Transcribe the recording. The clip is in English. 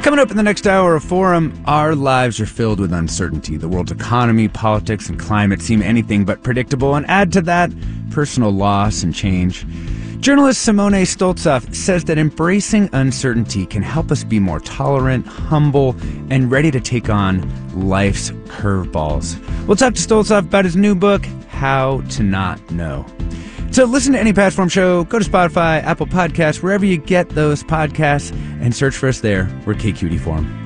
Coming up in the next hour of Forum, our lives are filled with uncertainty. The world's economy, politics, and climate seem anything but predictable, and add to that personal loss and change. Journalist Simone Stoltzoff says that embracing uncertainty can help us be more tolerant, humble, and ready to take on life's curveballs. We'll talk to Stoltzoff about his new book, How to Not Know. So listen to any past Forum show, go to Spotify, Apple Podcasts, wherever you get those podcasts, and search for us there. We're KQED Forum.